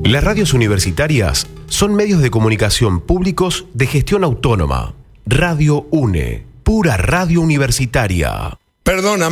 Las radios universitarias son medios de comunicación públicos de gestión autónoma. Radio UNE, pura radio universitaria. Perdona.